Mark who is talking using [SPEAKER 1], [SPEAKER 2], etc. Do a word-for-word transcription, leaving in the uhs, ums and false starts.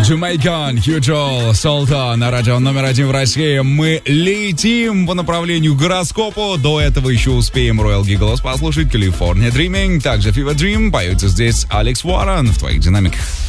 [SPEAKER 1] Jamaican, Хьюджол, Солта на радио номер один в России. Мы летим по направлению к гороскопу. До этого еще успеем Royal Giggles послушать, California Dreaming, также Fever Dream. Поется здесь Алекс Уоррен в твоих динамиках.